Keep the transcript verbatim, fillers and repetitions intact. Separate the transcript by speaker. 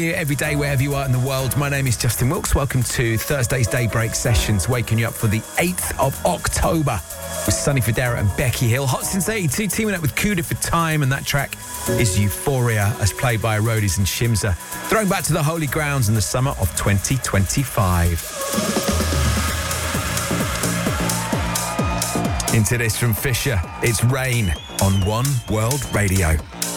Speaker 1: Every day, wherever you are in the world. My name is Justin Wilkes. Welcome to Thursday's Daybreak Sessions, waking you up for the eighth of October with Sonny Fodera and Becky Hill. Hot Since eighty-two, teaming up with Cuda for Time, and that track is Euphoria, as played by Roadies and Shimza, throwing back to the holy grounds in the summer of twenty twenty-five. Into this from Fisher, it's Rain on One World Radio.